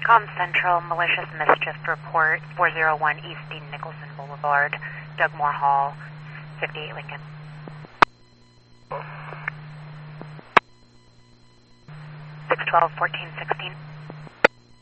Com Central, malicious mischief report, 401 East Dean Nicholson Boulevard, Dugmore Hall, 58 Lincoln. Six 12 14 16.